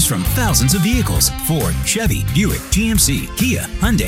from thousands of vehicles: Ford, Chevy, Buick, GMC, Kia, Hyundai,